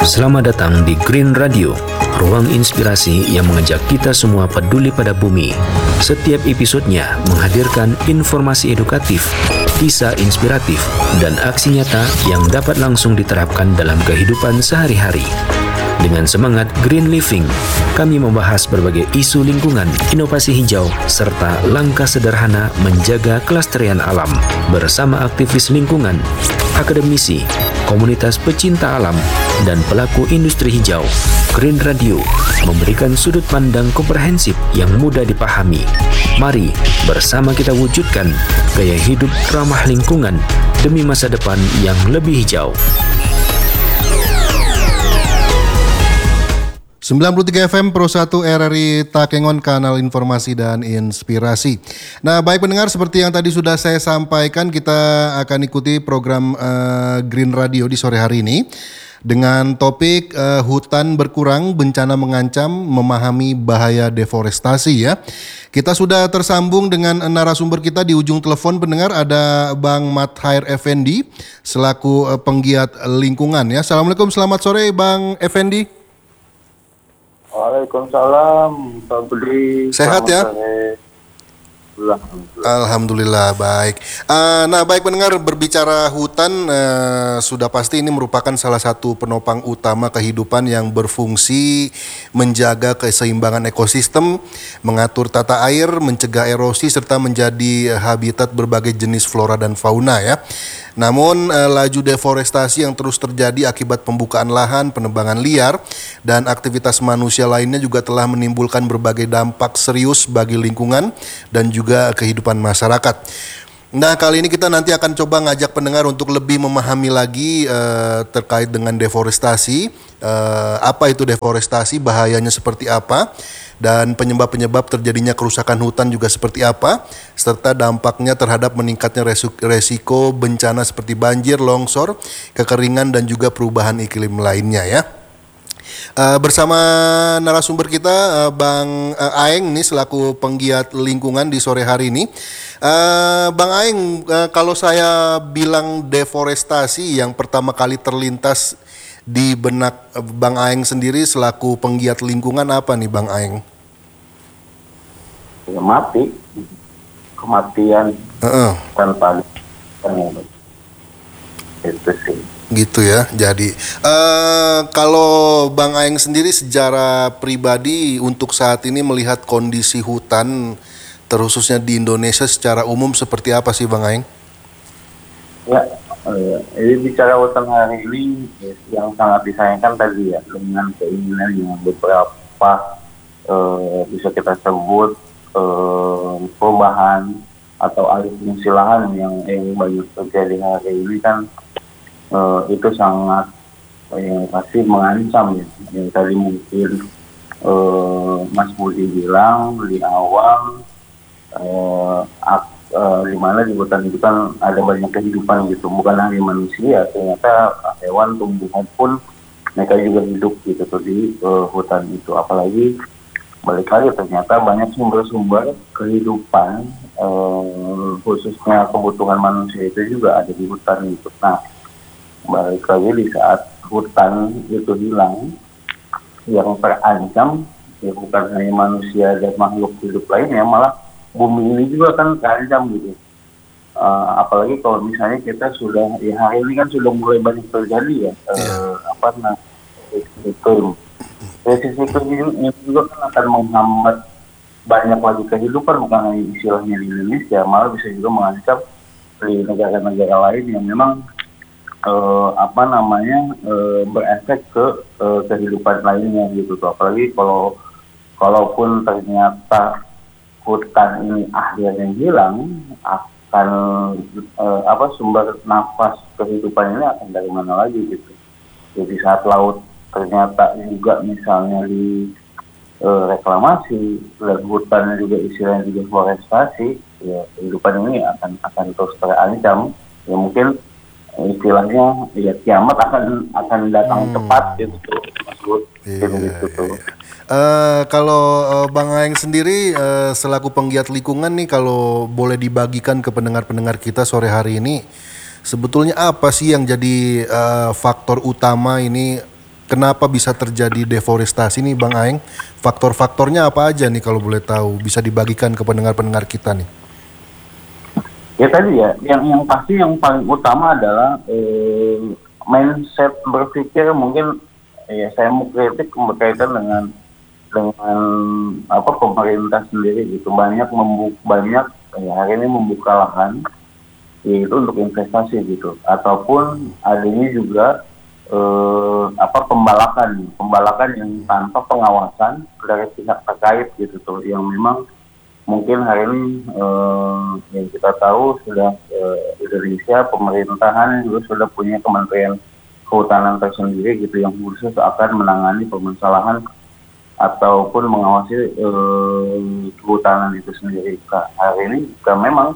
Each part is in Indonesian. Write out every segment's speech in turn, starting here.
Selamat datang di Green Radio, ruang inspirasi yang mengajak kita semua peduli pada bumi. Setiap episodenya menghadirkan informasi edukatif, kisah inspiratif, dan aksi nyata yang dapat langsung diterapkan dalam kehidupan sehari-hari. Dengan semangat Green Living, kami membahas berbagai isu lingkungan, inovasi hijau, serta langkah sederhana menjaga kelestarian alam bersama aktivis lingkungan, akademisi, komunitas pecinta alam, dan pelaku industri hijau. Green Radio memberikan sudut pandang komprehensif yang mudah dipahami. Mari bersama kita wujudkan gaya hidup ramah lingkungan demi masa depan yang lebih hijau. 93 FM Pro 1 RRI Takengon, kanal informasi dan inspirasi. Nah, baik pendengar, seperti yang tadi sudah saya sampaikan, kita akan ikuti program Green Radio di sore hari ini dengan topik hutan berkurang, bencana mengancam, memahami bahaya deforestasi ya. Kita sudah tersambung dengan narasumber kita di ujung telepon pendengar, ada Bang Mathair Effendi selaku penggiat lingkungan ya. Assalamualaikum, selamat sore Bang Effendi. Waalaikumsalam, Pak Budi. Sehat ya? Alhamdulillah baik. Nah baik pendengar, berbicara hutan sudah pasti ini merupakan salah satu penopang utama kehidupan yang berfungsi menjaga keseimbangan ekosistem, mengatur tata air, mencegah erosi, serta menjadi habitat berbagai jenis flora dan fauna ya. Namun laju deforestasi yang terus terjadi akibat pembukaan lahan, penebangan liar, dan aktivitas manusia lainnya juga telah menimbulkan berbagai dampak serius bagi lingkungan dan juga kehidupan masyarakat. Nah, kali ini kita nanti akan coba ngajak pendengar untuk lebih memahami lagi terkait dengan deforestasi, apa itu deforestasi, bahayanya seperti apa, dan penyebab-penyebab terjadinya kerusakan hutan juga seperti apa, serta dampaknya terhadap meningkatnya resiko bencana seperti banjir, longsor, kekeringan, dan juga perubahan iklim lainnya ya. Bersama narasumber kita Bang Aeng nih selaku penggiat lingkungan di sore hari ini. Bang Aeng, kalau saya bilang deforestasi, yang pertama kali terlintas di benak Bang Aeng sendiri selaku penggiat lingkungan apa nih Bang Aeng? Ya, kematian tanpa itu sih. Gitu ya. Jadi kalau Bang Aeng sendiri secara pribadi untuk saat ini melihat kondisi hutan terkhususnya di Indonesia secara umum seperti apa sih Bang Aeng? Ya, ini bicara hutan hari ini yang sangat disayangkan tadi ya, dengan keinginan yang beberapa bisa kita sebut perubahan atau alih fungsi lahan yang banyak terjadi hari ini kan. Itu sangat yang pasti mengancam ya. Yang tadi mungkin Mas Budi bilang di awal di mana di hutan itu kan ada banyak kehidupan gitu, bukan hanya manusia, ternyata hewan, tumbuhan pun mereka juga hidup gitu tuh di hutan itu. Apalagi balik lagi ternyata banyak sumber-sumber kehidupan khususnya kebutuhan manusia itu juga ada di hutan itu. Nah, balik lagi di saat hutan itu hilang, yang terancam ya bukan hanya manusia dan makhluk hidup lainnya, malah bumi ini juga kan terancam gitu. Apalagi kalau misalnya kita sudah ya hari ini kan sudah mulai banyak terjadi ya iklim. Krisis iklim ini juga kan akan menghambat banyak lagi kehidupan, bukan hanya istilahnya di Indonesia, malah bisa juga mengancam di negara-negara lain yang memang berefek ke kehidupan lainnya gitu tuh. Apalagi kalaupun ternyata hutan ini akhirnya hilang, akan sumber nafas kehidupan ini akan dari mana lagi gitu. Jadi saat laut ternyata juga misalnya di reklamasi dan hutan juga istilahnya di deforestasi, ya kehidupan ini akan terus terancam. Ya mungkin istilahnya ya kiamat akan datang cepat gitu maksud gitu. Kalau Bang Aeng sendiri selaku penggiat lingkungan nih, kalau boleh dibagikan ke pendengar-pendengar kita sore hari ini, sebetulnya apa sih yang jadi faktor utama ini kenapa bisa terjadi deforestasi nih Bang Aeng? Faktor-faktornya apa aja nih kalau boleh tahu? Bisa dibagikan ke pendengar-pendengar kita nih. Ya tadi ya, yang pasti yang paling utama adalah mindset berpikir mungkin ya saya mau kritik berkaitan dengan apa pemerintah sendiri gitu banyak ya, hari ini membuka lahan yaitu untuk investasi gitu ataupun adanya juga pembalakan yang tanpa pengawasan dari pihak terkait gitu tuh yang memang mungkin hari ini yang kita tahu sudah Indonesia pemerintahan juga sudah punya Kementerian Kehutanan tersendiri gitu yang khusus akan menangani permasalahan ataupun mengawasi kehutanan itu sendiri. Hari ini jika memang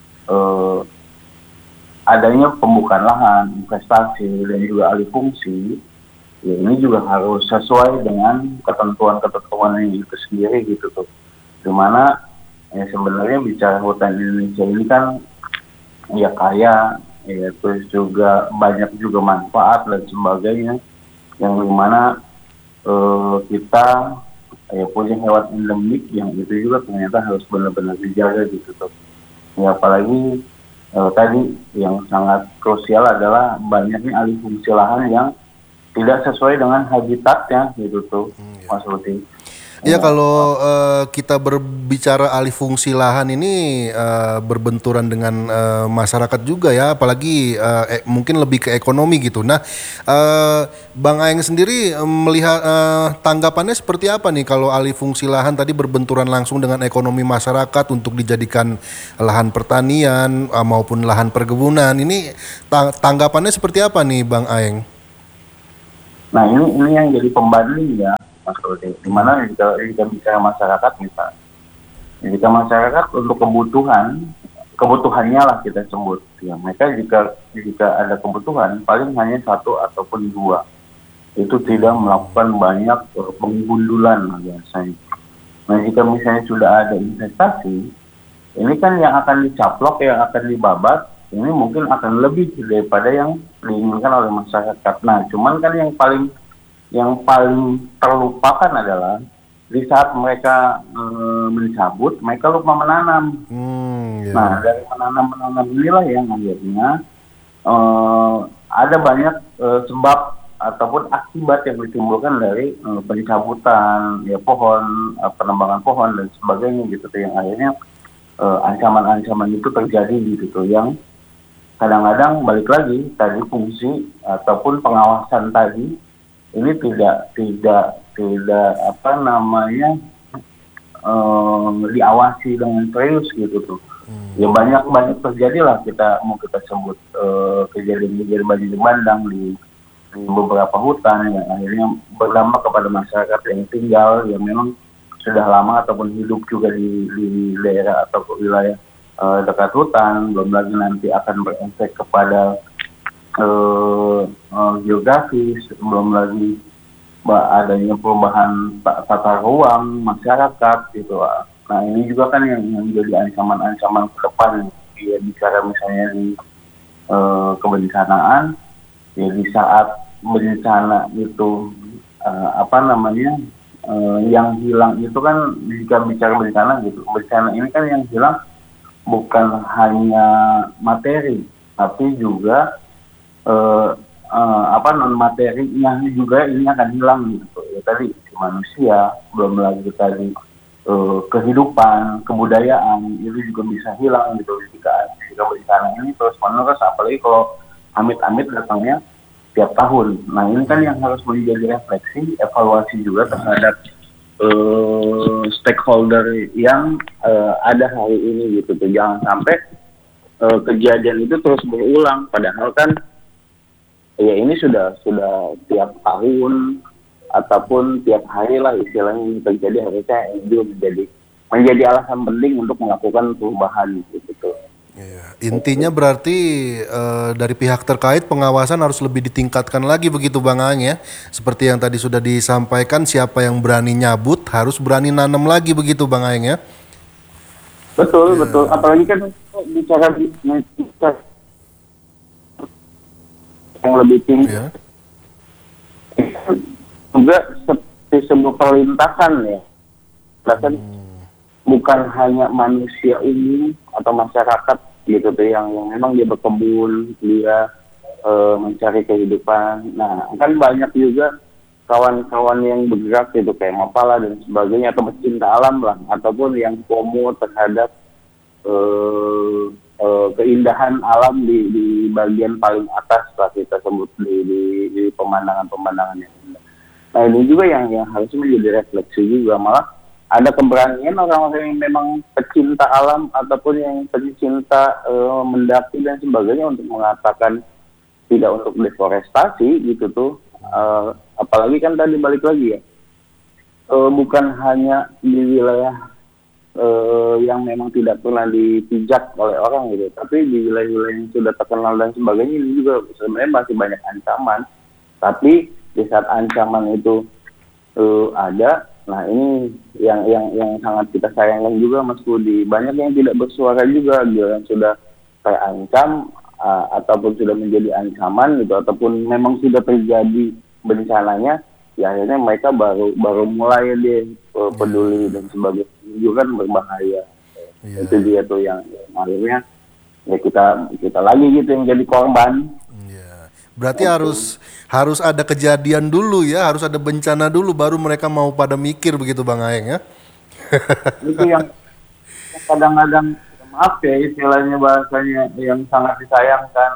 adanya pembukaan lahan, investasi dan juga alih fungsi, ya ini juga harus sesuai dengan ketentuan-ketentuan itu sendiri gitu tuh. Dimana ya sebenarnya bicara hutan Indonesia ini kan ya kaya, ya terus juga banyak juga manfaat dan sebagainya, yang dimana kita ya punya hewan endemik yang itu juga ternyata harus benar-benar dijaga gitu tuh. Ya apalagi tadi yang sangat krusial adalah banyaknya alih fungsi lahan yang tidak sesuai dengan habitatnya gitu tuh, Mas Rudi. Ya kalau kita berbicara alih fungsi lahan ini berbenturan dengan masyarakat juga ya, apalagi mungkin lebih ke ekonomi gitu. Nah, Bang Aeng sendiri melihat tanggapannya seperti apa nih kalau alih fungsi lahan tadi berbenturan langsung dengan ekonomi masyarakat untuk dijadikan lahan pertanian maupun lahan perkebunan. Ini tanggapannya seperti apa nih Bang Aeng? Nah ini yang jadi pembanding ya, Mas Rudi, dimana jika bicara masyarakat misalnya, jika masyarakat untuk kebutuhannya lah kita sebut, ya mereka jika ada kebutuhan paling hanya satu ataupun dua, itu tidak melakukan banyak penggundulan biasanya. Nah jika misalnya sudah ada investasi, ini kan yang akan dicaplok, yang akan dibabat, ini mungkin akan lebih daripada yang diinginkan oleh masyarakat. Nah cuman kan yang paling terlupakan adalah di saat mereka mencabut, mereka lupa menanam. Nah dari menanam inilah yang akhirnya ada banyak sebab ataupun akibat yang ditimbulkan dari pencabutan ya pohon, penebangan pohon dan sebagainya gitu tuh, yang akhirnya ancaman-ancaman itu terjadi gitu, yang kadang-kadang balik lagi tadi fungsi ataupun pengawasan tadi ini tidak diawasi dengan serius gitu tuh. Ya banyak terjadilah kita sebut kejadian banjir bandang di beberapa hutan yang akhirnya berdampak kepada masyarakat yang tinggal yang memang sudah lama ataupun hidup juga di daerah atau wilayah dekat hutan, belum lagi nanti akan berefek kepada geografis, belum lagi adanya perubahan tata ruang masyarakat gitu. Nah ini juga kan yang menjadi ancaman-ancaman ke depan ya, bicara misalnya di kebencanaan ya, di saat bencana itu yang hilang itu kan, jika bicara bencana gitu, bencana ini kan yang hilang bukan hanya materi, tapi juga non materinya juga ini akan hilang gitu. Ya tadi manusia, belum lagi tadi kehidupan, kebudayaan itu juga bisa hilang gitu jika bencana ini terus menerus, apalagi kalau amit-amit datangnya tiap tahun. Nah ini kan yang harus menjadi refleksi, evaluasi juga terhadap stakeholder yang ada hari ini gitu. Jangan sampai kejadian itu terus berulang, padahal kan ya ini sudah tiap tahun ataupun tiap hari lah istilahnya ini terjadi, harusnya itu menjadi alasan penting untuk melakukan perubahan gitu. Iya. Intinya berarti dari pihak terkait pengawasan harus lebih ditingkatkan lagi begitu Bang Aeng ya. Seperti yang tadi sudah disampaikan, siapa yang berani nyabut harus berani nanam lagi begitu Bang Aeng ya. Betul. Apalagi kan bicara yang lebih tinggi. juga seperti sebuah perlintasan ya. Bahkan bukan hanya manusia umum atau masyarakat gitu tuh yang memang dia berkebun, dia mencari kehidupan. Nah, kan banyak juga kawan-kawan yang bergerak gitu kayak Mapala dan sebagainya, atau pecinta alam lah, ataupun yang FOMO terhadap keindahan alam di bagian paling atas lah kita sebut di pemandangan-pemandangan yang indah. Nah, ini juga yang harusnya menjadi refleksi juga, malah ada keberanian orang-orang yang memang pecinta alam ataupun yang pecinta mendaki dan sebagainya untuk mengatakan tidak untuk deforestasi gitu tuh. Apalagi kan tadi balik lagi ya, bukan hanya di wilayah yang memang tidak pernah dipijak oleh orang gitu, tapi di wilayah-wilayah yang sudah terkenal dan sebagainya ini juga sebenarnya masih banyak ancaman. Tapi di saat ancaman itu ada, nah ini yang sangat kita sayangkan juga Mas Budi, banyak yang tidak bersuara juga yang sudah terancam ataupun sudah menjadi ancaman gitu, ataupun memang sudah terjadi bencananya, ya akhirnya mereka baru mulai deh peduli dan sebagainya, juga kan berbahaya. Itu dia tuh yang akhirnya ya kita lagi gitu yang jadi korban. Berarti harus ada kejadian dulu ya, harus ada bencana dulu baru mereka mau pada mikir begitu Bang Aeng ya. Itu yang kadang-kadang, maaf ya istilahnya bahasanya, yang sangat disayangkan.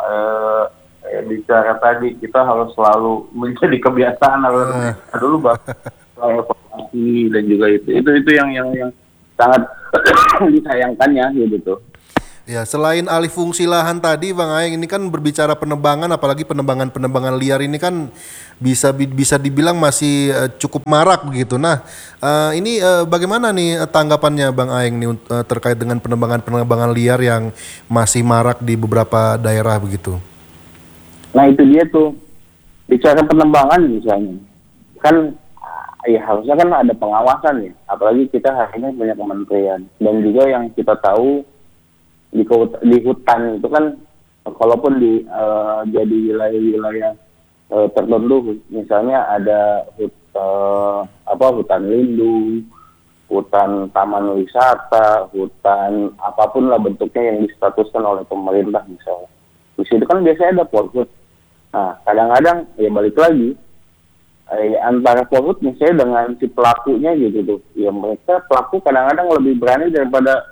Bicara tadi kita harus selalu menjadi kebiasaan harus dulu baru evaluasi dan juga itu yang sangat disayangkan ya gitu. Ya, selain alih fungsi lahan tadi Bang Aeng, ini kan berbicara penebangan, apalagi penebangan liar ini kan bisa dibilang masih cukup marak begitu. Nah, ini bagaimana nih tanggapannya Bang Aeng nih terkait dengan penebangan liar yang masih marak di beberapa daerah begitu? Nah, itu dia tuh, bicara penebangan misalnya, kan ya harusnya kan ada pengawasan ya, apalagi kita hari ini punya kementerian, dan juga yang kita tahu di hutan itu kan, kalaupun jadi wilayah-wilayah tertentu, misalnya ada hutan lindung, hutan taman wisata, hutan apapun lah bentuknya yang distatuskan oleh pemerintah misalnya. Di situ kan biasanya ada polhut. Nah, kadang-kadang ya balik lagi antara polhut misalnya dengan si pelakunya gitu tuh, ya mereka pelaku kadang-kadang lebih berani daripada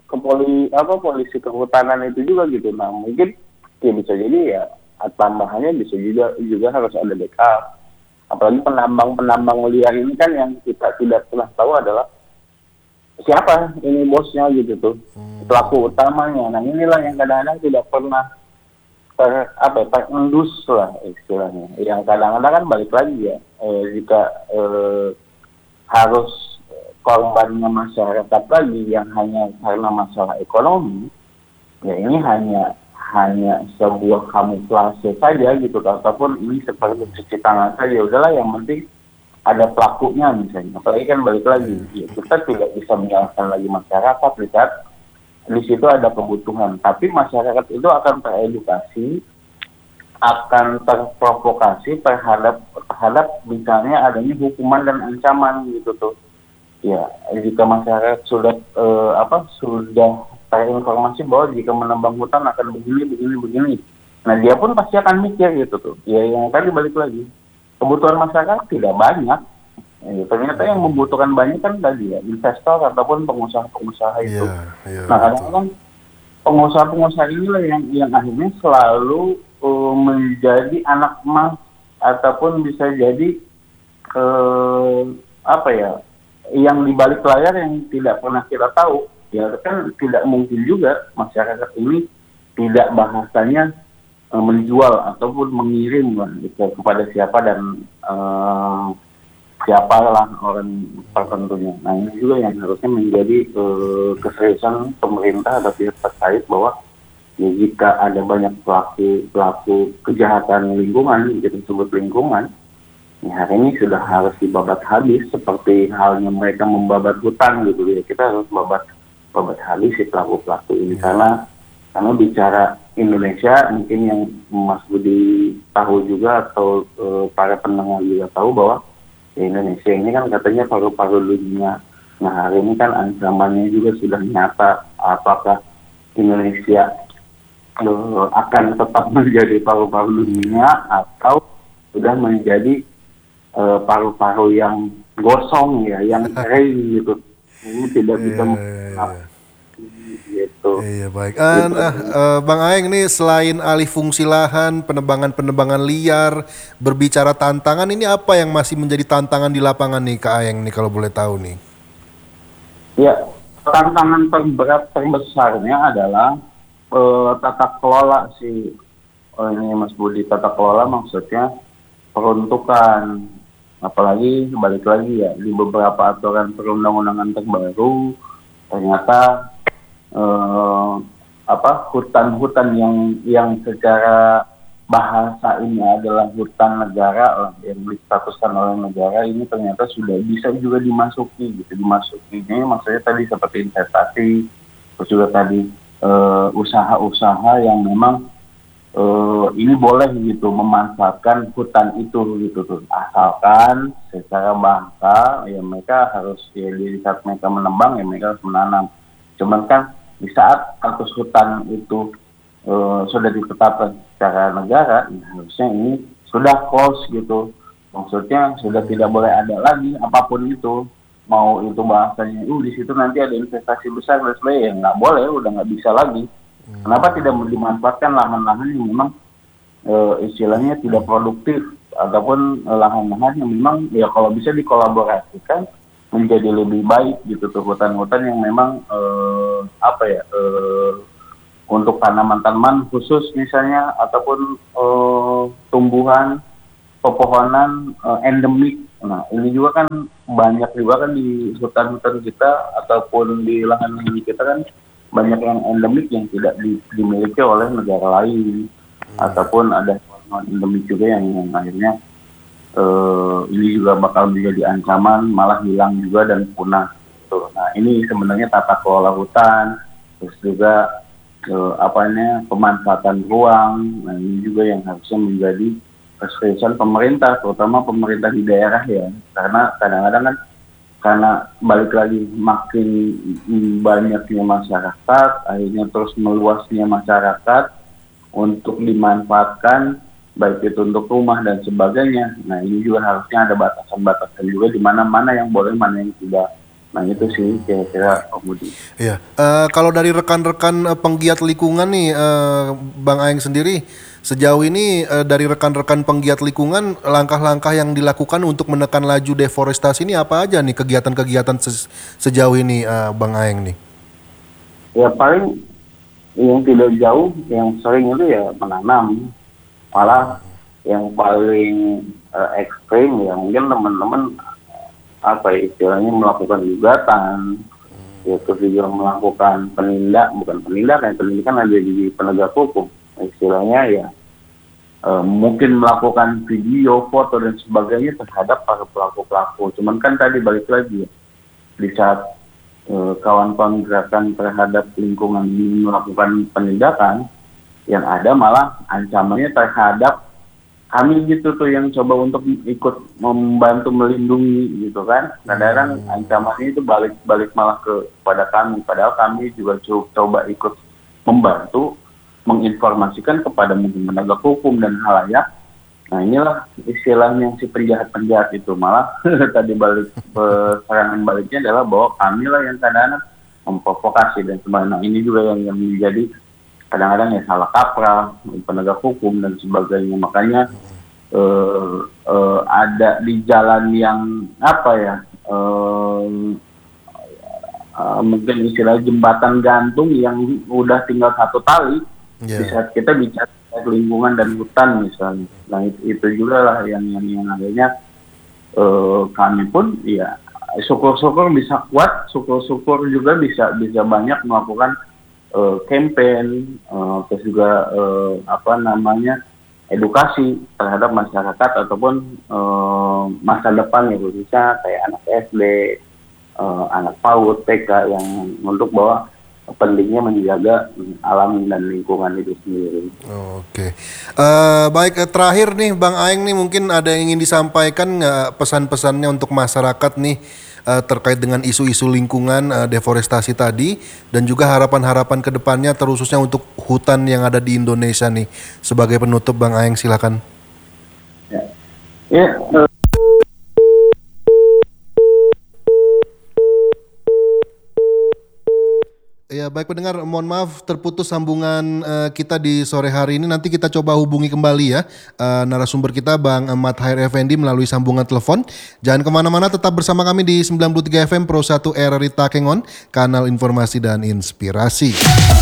polisi kehutanan itu juga gitu. Nah, mungkin ya bisa jadi ya tambahannya bisa juga harus ada backup. Apalagi penambang liar ini kan yang kita tidak pernah tahu adalah siapa ini bosnya gitu tuh, pelaku utamanya. Nah, inilah yang kadang-kadang tidak pernah terendus lah istilahnya. Yang kadang-kadang kan balik lagi ya, jika harus korbannya masyarakat lagi yang hanya karena masalah ekonomi, ya ini hanya sebuah kamuflase saja gitu, ataupun ini seperti cuci tangan saja. Udahlah, yang penting ada pelakunya misalnya. Apalagi kan balik lagi, ya, kita tidak bisa menyalahkan lagi masyarakat di situ ada kebutuhan, tapi masyarakat itu akan teredukasi, akan terprovokasi terhadap misalnya adanya hukuman dan ancaman gitu tuh. Ya, jika masyarakat sudah terinformasi bahwa jika menambang hutan akan begini, nah dia pun pasti akan mikir gitu tuh. Ya, yang tadi balik lagi, kebutuhan masyarakat tidak banyak. Ternyata yang membutuhkan banyak kan tadi ya investor ataupun pengusaha-pengusaha itu. Nah, kadang-kadang pengusaha-pengusaha inilah yang akhirnya selalu menjadi anak emas, ataupun bisa jadi yang di balik layar yang tidak pernah kita tahu. Ya kan tidak mungkin juga masyarakat ini tidak bahasanya menjual ataupun mengirim gitu, kepada siapa dan siapalah orang tertentunya. Nah, ini juga yang harusnya menjadi keseriusan pemerintah atau pihak terkait, bahwa ya, jika ada banyak pelaku kejahatan lingkungan, kita sebut lingkungan, ya hari ini sudah harus dibabat habis, seperti halnya mereka membabat hutan gitu ya. Kita harus babat habis si pelaku-pelaku ini, karena bicara Indonesia, mungkin yang Mas Budi tahu juga atau para pendengar juga tahu bahwa di Indonesia ini kan katanya paru-paru dunia. Nah, hari ini kan ancamannya juga sudah nyata. Apakah Indonesia akan tetap menjadi paru-paru dunia atau sudah menjadi paru-paru yang gosong ya, yang kering gitu. Ini tidak bisa gitu. Iya baik. Bang Aeng nih selain alih fungsi lahan, penebangan liar, berbicara tantangan, ini apa yang masih menjadi tantangan di lapangan nih Kak Aeng nih kalau boleh tahu nih? Ya, tantangan terberat terbesarnya adalah tata kelola sih. Ini Mas Budi, tata kelola maksudnya peruntukan. Apalagi balik lagi ya di beberapa aturan perundang-undangan terbaru ternyata hutan-hutan yang secara bahasa ini adalah hutan negara lah, yang distatuskan oleh negara, ini ternyata sudah bisa juga dimasuki gitu. Dimasukinya maksudnya tadi seperti investasi, terus juga tadi usaha-usaha yang memang ini boleh gitu memanfaatkan hutan itu gitu tuh, asalkan secara bahasa ya mereka harus ya di saat mereka menebang ya mereka harus menanam. Cuman kan di saat status hutan itu sudah ditetapkan secara negara, ya harusnya ini sudah close gitu. Maksudnya sudah tidak boleh ada lagi apapun itu. Mau itu bahasanya, di situ nanti ada investasi besar dan sebagainya, ya nggak boleh, udah nggak bisa lagi. Kenapa tidak dimanfaatkan lahan-lahan yang memang istilahnya tidak produktif, ataupun lahan-lahan yang memang ya kalau bisa dikolaborasikan menjadi lebih baik gitu tuh, hutan-hutan yang memang untuk tanaman-tanaman khusus misalnya, ataupun tumbuhan pepohonan endemik. Nah ini juga kan banyak juga kan di hutan-hutan kita ataupun di lahan-lahan kita kan banyak yang endemik yang tidak dimiliki oleh negara lain, ataupun ada endemik juga yang akhirnya ini juga bakal menjadi ancaman, malah hilang juga dan punah. Nah ini sebenarnya tata kelola hutan, terus juga pemanfaatan ruang. Nah ini juga yang harusnya menjadi keseriusan pemerintah, terutama pemerintah di daerah ya, karena kadang-kadang kan karena balik lagi makin banyaknya masyarakat, akhirnya terus meluasnya masyarakat untuk dimanfaatkan baik itu untuk rumah dan sebagainya. Nah ini juga harusnya ada batasan-batasan juga di mana-mana yang boleh, mana yang tidak. Nah itu sih kira-kira Budi. Iya. Kalau dari rekan-rekan penggiat lingkungan nih, Bang Aeng sendiri, sejauh ini dari rekan-rekan penggiat lingkungan, langkah-langkah yang dilakukan untuk menekan laju deforestasi ini apa aja nih kegiatan-kegiatan sejauh ini, Bang Aeng nih? Ya paling yang tidak jauh, yang sering itu ya menanam. Malah yang paling ekstrim ya mungkin teman-teman istilahnya melakukan gugatan, yaitu juga melakukan pendidikan ada di penegak hukum, istilahnya ya mungkin melakukan video, foto dan sebagainya terhadap para pelaku-pelaku. Cuman kan tadi balik lagi ya, di saat kawan-kawan gerakan terhadap lingkungan ini melakukan penindakan, yang ada malah ancamannya terhadap kami gitu tuh yang coba untuk ikut membantu melindungi gitu kan. Kadang-kadang ancamannya itu balik malah kepada kami, padahal kami juga coba ikut membantu menginformasikan kepada mungkin penegak hukum dan halayak. Nah inilah istilahnya si penjahat-penjahat itu, malah tadi serangan baliknya adalah bahwa kami lah yang kadang-kadang memprovokasi dan sebagainya. Nah ini juga yang menjadi kadang-kadang ya salah kaprah penegak hukum dan sebagainya. Makanya ada di jalan yang mungkin istilah jembatan gantung yang udah tinggal satu tali. Di saat kita bicara lingkungan dan hutan misalnya. Nah itu juga lah yang akhirnya kami pun ya syukur-syukur bisa kuat, syukur-syukur juga bisa banyak melakukan campaign, terus juga edukasi terhadap masyarakat ataupun masa depan ya, khususnya kayak anak SD, anak PAUD, TK, yang untuk bahwa pentingnya menjaga alam dan lingkungan itu sendiri. Oke. Baik, terakhir nih Bang Aeng nih, mungkin ada yang ingin disampaikan nggak pesan-pesannya untuk masyarakat nih terkait dengan isu-isu lingkungan, deforestasi tadi, dan juga harapan-harapan ke depannya terkhususnya untuk hutan yang ada di Indonesia nih. Sebagai penutup Bang Aeng silakan. Ya, Ya baik pendengar, mohon maaf terputus sambungan kita di sore hari ini. Nanti kita coba hubungi kembali ya narasumber kita Bang Ahmad Khair Effendi melalui sambungan telepon. Jangan kemana-mana, tetap bersama kami di 93 FM Pro 1 RRI Takengon, kanal informasi dan inspirasi.